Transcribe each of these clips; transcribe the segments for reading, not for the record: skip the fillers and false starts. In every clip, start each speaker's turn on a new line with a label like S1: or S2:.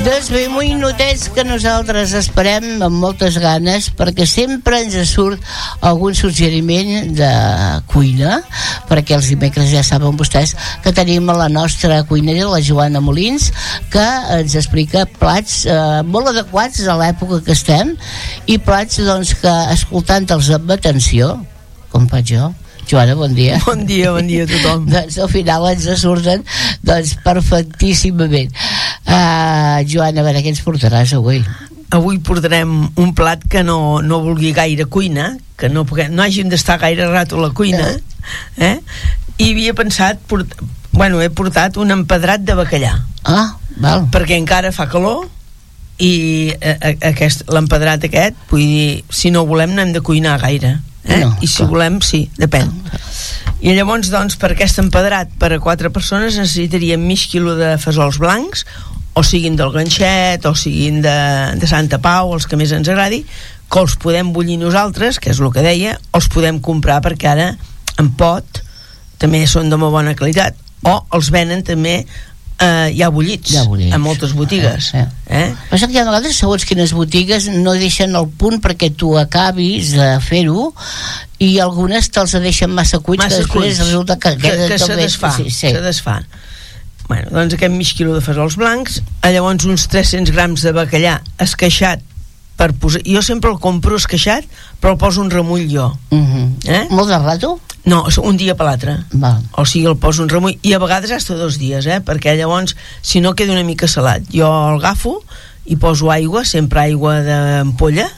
S1: Doncs bé, minutets que nosaltres esperem amb moltes ganes, perquè sempre ens surt algun suggeriment de cuina, perquè els dimecres ja saben vostès que tenim a la nostra cuinera, la Joana Molins, que ens explica plats molt adequats a l'època que estem, i plats doncs que escoltant-los amb atenció, com faig jo. Joana, bon dia.
S2: Bon dia a tothom.
S1: Doncs al final ens surten doncs perfectíssimament. Joana, a veure, què ens portaràs avui?
S2: Avui portarem un plat que no vulgui gaire cuina, que no hàgim d'estar gaire rato a la cuina, i havia pensat he portat un empedrat de bacallà.
S1: Val.
S2: Perquè encara fa calor i l'empedrat aquest, vull dir, si no volem no hem de cuinar gaire. I si volem, sí, depèn. I llavors, doncs, per aquest empedrat per a 4 persones necessitaríem mig quilo de fesols blancs, o siguin del ganxet o siguin de Santa Pau, els que més ens agradi, que els podem bullir nosaltres, que és el que deia, o els podem comprar, perquè ara en pot també són de molt bona qualitat, o els venen també ja bullits a moltes botigues.
S1: Però que hi ha vegades, segons quines botigues, no deixen el punt perquè tu acabis de fer-ho, i algunes te'ls deixen massa cuits, que després resulta que
S2: se desfà. Bueno, doncs aquest mig quilo de fesols blancs, llavors uns 300 grams de bacallà esqueixat, per posar, jo sempre el compro esqueixat, però el poso un remull jo.
S1: Molt de rato?
S2: No, un dia per l'altre. O sigui, el poso un remull, i a vegades hasta 2 dies, perquè llavors, si no, queda una mica salat. Jo el agafo i poso aigua, sempre aigua d'ampolla,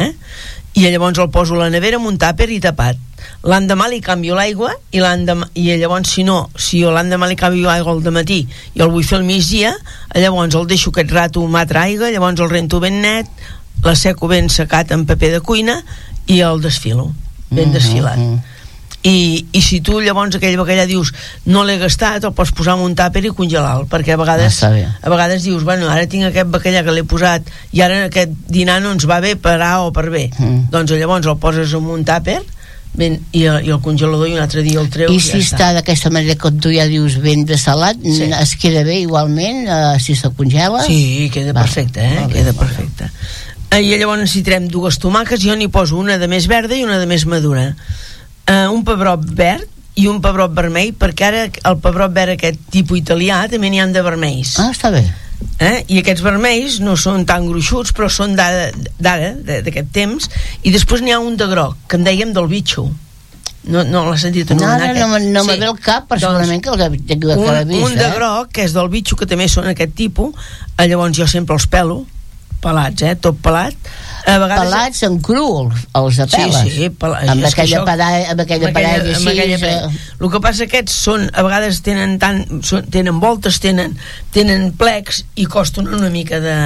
S2: i llavors el poso a la nevera amb un tàper i tapat. L'endemà li canvio l'aigua, i llavors si jo l'endemà li canvio l'aigua al dematí i el vull fer al migdia, llavors el deixo aquest rato amb altra aigua, llavors el rento ben net, l'asseco ben secat en paper de cuina i el desfilo, ben desfilat. I si tu llavors aquell bacallà dius no l'he gastat, el pots posar en un tàper i congelar-lo, perquè a vegades dius, bueno, ara tinc aquest bacallà que l'he posat i ara aquest dinar no ens va bé per A o per B, doncs llavors el poses en un tàper i el congelador, i un altre dia el treus
S1: i si està d'aquesta manera que tu ja dius ben de salat, es queda bé igualment si se congela?
S2: Sí, queda perfecte, queda perfecte. I llavors necessitarem 2 tomàquets, jo n'hi poso una de més verda i una de més madura, un pebrot verd i un pebrot vermell, perquè ara el pebrot verd aquest tipus italià també n'hi ha de vermells.
S1: Està bé.
S2: I aquests vermells no són tan gruixuts, però són d'ara, d'aquest temps, i després n'hi ha un de groc que en dèiem del bitxo. No l'ha sentit anomenar aquest?
S1: No me ve el cap, però segurament que l'he vist.
S2: Un de groc, que és del bitxo, que també són aquest tipus, llavors jo sempre els pelo pelats, tot pelat, a vegades...
S1: Pelats en cru els apeles?
S2: Sí,
S1: amb aquella parella així.
S2: El que passa, aquests són, a vegades tenen voltes, tenen plecs, i costen una mica de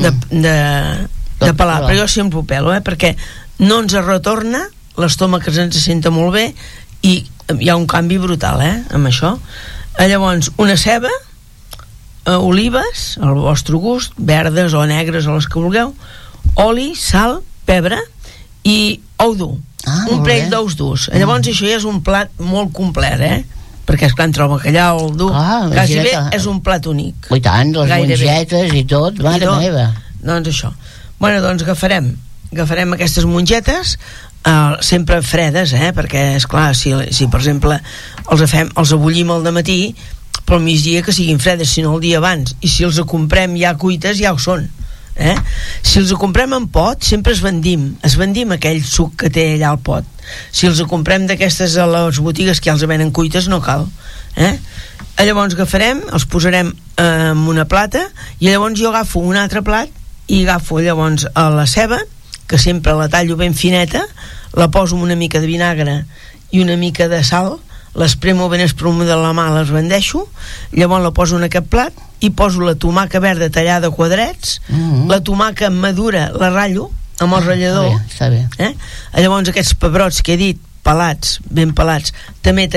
S2: pelar, però jo sempre ho pelo, perquè no ens retorna, l'estómac ens senta molt bé, i hi ha un canvi brutal amb això. Llavors, una ceba, olives al vostre gust, verdes o negres, o les que vulgueu, oli, sal, pebre i ou dur, un parell d'ous durs. Llavors això ja és un plat molt complet, perquè esclar, entre el bacallà o el dur, quasi bé és un plat únic.
S1: I tant, les mongetes i tot, mare meva.
S2: Doncs això. Bueno, doncs agafarem aquestes mongetes, sempre fredes, perquè esclar, si per exemple els abullim al dematí, però al migdia que siguin fredes, si no el dia abans, i si els comprem ja cuites ja ho són, si els comprem en pot sempre es vendim aquell suc que té allà al pot. Si els comprem d'aquestes a les botigues que ja els venen cuites no cal, llavors agafarem, els posarem en una plata, i llavors jo agafo un altre plat i agafo llavors la ceba, que sempre la tallo ben fineta, la poso amb una mica de vinagre i una mica de sal, l'espremo ben espremo de la mà, les rendeixo, llavors la poso en aquest plat i poso la tomaca verda tallada a quadrets, la tomaca madura la ratllo amb el ratllador,
S1: està bé.
S2: Llavors aquests pebrots que he dit, pelats, ben pelats, també